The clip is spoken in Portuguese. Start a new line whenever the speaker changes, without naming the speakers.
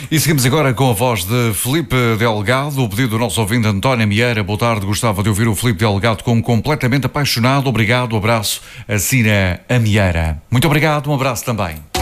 E seguimos agora com a voz de Filipe Delgado, o pedido do nosso ouvinte António Mieira. Boa tarde, gostava de ouvir o Filipe Delgado como completamente apaixonado. Obrigado, abraço, assina a Mieira. Muito obrigado, um abraço também.